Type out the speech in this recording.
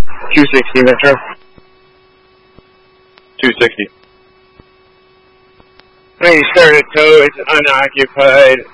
260 Metro. 260. When you start a tow, it's unoccupied.